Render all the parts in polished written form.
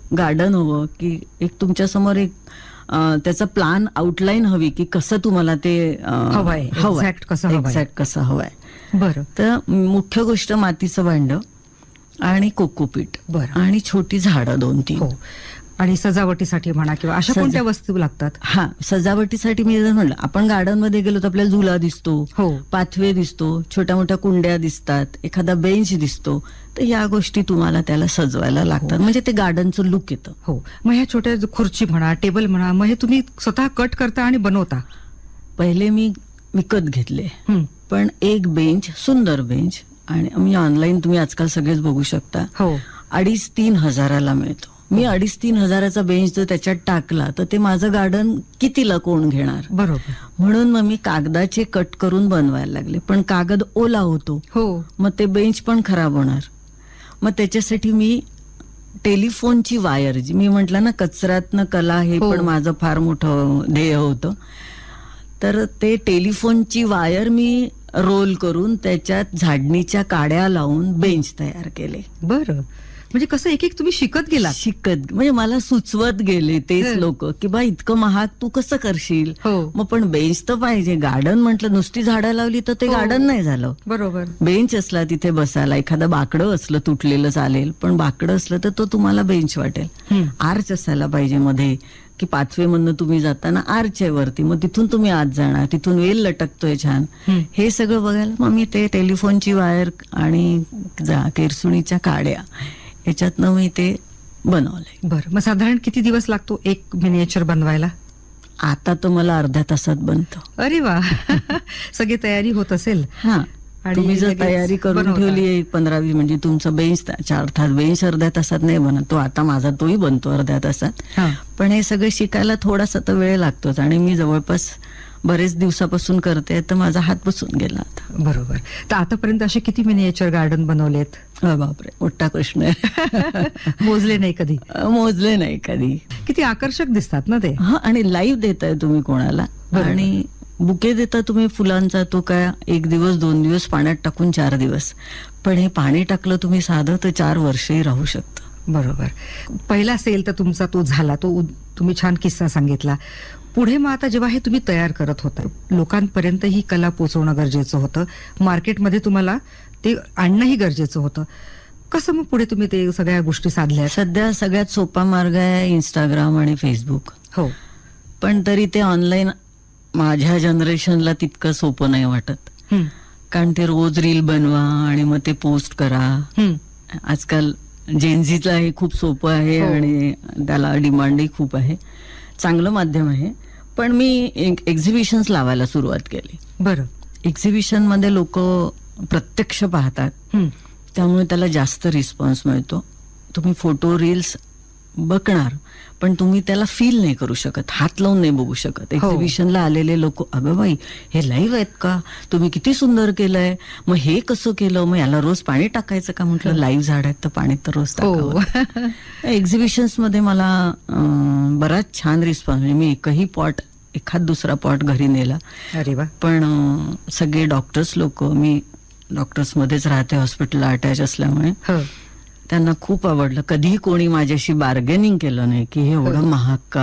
Garden हवं, की एक तुमच्या समोर एक त्याचा प्लॅन आउटलाईन हवी, की कसं तुम्हाला ते हवंय, एक्झॅक्ट कसं हवंय. बरं. तर मुख्य गोष्ट मातीचं भांड आणि कोकोपीट आणि छोटी झाडं 2-3. हो. आणि सजावटीसाठी म्हणा किंवा अशा कोणत्या वस्तू लागतात? हा, सजावटीसाठी मी जर म्हणलं, आपण गार्डन मध्ये गेलो तर आपल्याला झुला दिसतो, पाथवे दिसतो, छोट्या मोठ्या कुंड्या दिसतात, एखादा बेंच दिसतो. तर या गोष्टी तुम्हाला त्याला सजवायला लागतात, म्हणजे ते गार्डनचं लुक येतं. हो. मग ह्या छोट्या खुर्ची म्हणा, टेबल म्हणा, मग हे तुम्ही स्वतः कट करता आणि बनवता? पहिले मी विकत घेतले, पण एक बेंच, सुंदर बेंच, आणि मी ऑनलाईन तुम्ही आजकाल सगळेच बघू शकता, 2,500-3 हजाराला मिळतो. मी 2,500-3 हजाराचा बेंच जर त्याच्यात टाकला तर ते माझं गार्डन कितीला कोण घेणार? बरोबर. म्हणून मग मी कागदाचे कट करून बनवायला लागले, पण कागद ओला होतो, मग ते बेंच पण खराब होणार. मग त्याच्यासाठी मी टेलिफोनची वायर, जी मी म्हटलं ना कचऱ्यातनं कला, हे पण माझं फार मोठं ध्येय होतं. तर ते टेलिफोनची वायर मी रोल करून त्याच्यात झाडणीच्या काड्या लावून बेंच तयार केले. बरं. म्हणजे कसं एक तुम्ही शिकत गेला? म्हणजे मला सुचवत गेले तेच लोक, की बा इतकं महाग तू कसं करशील? मग पण बेंच तर पाहिजे. गार्डन म्हटलं नुसती झाडं लावली तर ते गार्डन नाही झालं. बरोबर. बेंच असला तिथे बसायला, एखादं बाकडं असलं तुटलेलं चालेल, पण बाकडं असलं तर तो तुम्हाला बेंच वाटेल. आर्च असायला पाहिजे मध्ये, की पाथवे मधनं तुम्ही जाताना आर्च आहे वरती, मग तिथून तुम्ही आत जाणार, तिथून वेल लटकतोय छान. हे सगळं बघायला मग मी ते टेलिफोनची वायर आणि केरसुणीच्या काड्या याच्यातनं मी ते बनवलंय. बरं. मग साधारण किती दिवस लागतो एक मिनिएचर बनवायला? आता तर मला अर्ध्या तासात बनतो. अरे वा. सगळी तयारी होत असेल. हा, तुम्ही जर तयारी करून ठेवली 15-20, म्हणजे तुमचं बेंच, अर्थात बेंच अर्ध्या तासात नाही बनत, तो आता माझा तोही बनतो अर्ध्या तासात. पण हे सगळं शिकायला थोडासा तर वेळ लागतोच, आणि मी जवळपास बरेच दिवसापासून करते, तर माझा हात बसून गेला आता. बरोबर. तर आतापर्यंत असे किती मिनिएचर गार्डन बनवलेत? बापरे, मोठा प्रश्न आहे. मोजले नाही कधी? मोजले नाही कधी. किती आकर्षक दिसतात ना ते. हा, आणि लाईव्ह देताय तुम्ही कोणाला, आणि बुके देता तुम्ही फुलांचा, तो काय 1 दिवस 2 दिवस पाण्यात टाकून 4 दिवस, पण हे पाणी टाकलं तुम्ही साधं तर 4 वर्षही राहू शकतं. बरोबर. पहिला सेल तर तुमचा तो झाला, तो तुम्ही छान किस्सा सांगितला. पुढे मग आता जेव्हा हे तुम्ही तयार करत होता, लोकांपर्यंत ही कला पोहोचवणं गरजेचं होतं, मार्केटमध्ये तुम्हाला ते आणणंही गरजेचं होतं. कसं मग पुढे तुम्ही ते सगळ्या गोष्टी साधल्या? सध्या सगळ्यात सोपा मार्ग आहे इंस्टाग्राम आणि फेसबुक. पण तरी ते ऑनलाईन माझ्या जनरेशनला तितकं सोपं नाही वाटत, कारण ते रोज रील बनवा आणि मग ते पोस्ट करा. आजकाल जेनझीला हे खूप सोपं आहे आणि त्याला डिमांडही खूप आहे. चांगलं माध्यम आहे. पण मी एक्झिबिशन्स लावायला सुरुवात केली. बरं. एक्झिबिशन मध्ये लोक प्रत्यक्ष पाहतात, त्यामुळे त्याला जास्त रिस्पॉन्स मिळतो. तुम्ही फोटो रील्स बघणार, पण तुम्ही त्याला फील नाही करू शकत, हात लावून नाही बघू शकत. एक्झिबिशनला आलेले लोक, अगं बाई हे लाईव्ह आहेत का, तुम्ही किती सुंदर केलंय, मग हे कसं केलं, मग याला रोज पाणी टाकायचं का? म्हटलं लाईव्ह झाड आहेत तर पाणी तर रोज टाकावं. एक्झिबिशन्स मध्ये मला बराच छान रिस्पॉन्स, म्हणजे मी एखाद दुसरा पॉट घरी नेला. अरे वा. पण सगळे डॉक्टर्स लोक, मी डॉक्टर्स मध्येच राहते, हॉस्पिटलला अटॅच असल्यामुळे, त्यांना खूप आवडलं. कधीही कोणी माझ्याशी बार्गेनिंग केलं नाही की हे एवढं महाग का,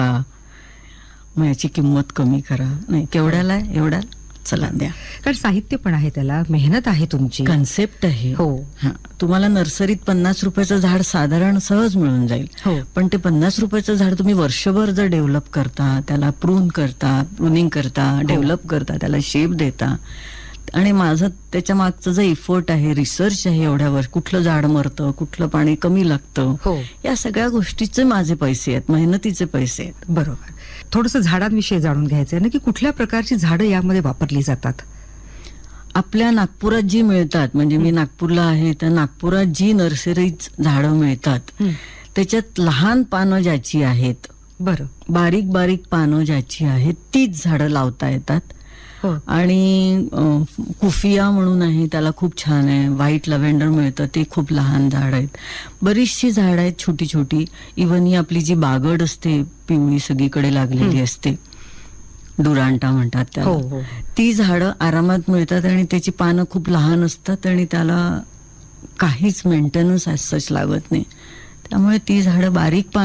मग याची किंमत कमी करा. नाही, केवढ्याला एवढ्या, चला द्या. कारण साहित्य पण आहे, त्याला मेहनत आहे, तुमची कन्सेप्ट आहे. तुम्हाला नर्सरीत 50 रुपयाचं झाड साधारण सहज मिळून जाईल, पण ते 50 रुपयाचं झाड तुम्ही वर्षभर जर डेव्हलप करता, त्याला प्रूनिंग करता, डेव्हलप करता, त्याला शेप देता, आणि माझं त्याच्या मागचं जे इफर्ट आहे, रिसर्च आहे, एवढ्या वर्ष कुठलं झाड मरतं, कुठलं पाणी कमी लागतं, या सगळ्या गोष्टीचे माझे पैसे आहेत, मेहनतीचे पैसे आहेत. बरोबर. थोडंसं झाडांविषयी जाणून घ्यायचंय ना, की कुठल्या प्रकारची झाडं यामध्ये वापरली जातात? आपल्या नागपुरात जी मिळतात, म्हणजे मी नागपूरला आहे, तर नागपुरात जी नर्सरीज झाडं मिळतात त्याच्यात लहान पानं ज्याची आहेत, बारीक बारीक पानं ज्याची आहेत, तीच झाडं लावता येतात. आणि कुफिया म्हणून आहे, त्याला खूप छान आहे. व्हाईट लव्हेंडर मिळतं, ते खूप लहान झाड आहेत. बरीचशी झाड आहेत छोटी छोटी. इव्हन ही आपली जी बागड असते, पिवळी सगळीकडे लागलेली असते, डुरांटा म्हणतात त्याला, ती झाडं आरामात मिळतात आणि त्याची पानं खूप लहान असतात आणि त्याला काहीच मेंटेनन्स सच लागत नाही. त्यामुळे ती झाडं बारीक